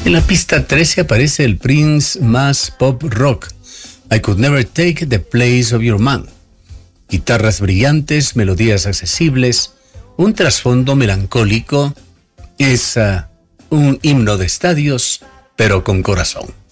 En la pista 13 aparece el Prince más pop rock, I Could Never Take the Place of Your Man. Guitarras brillantes, melodías accesibles, un trasfondo melancólico, es un himno de estadios, pero con corazón.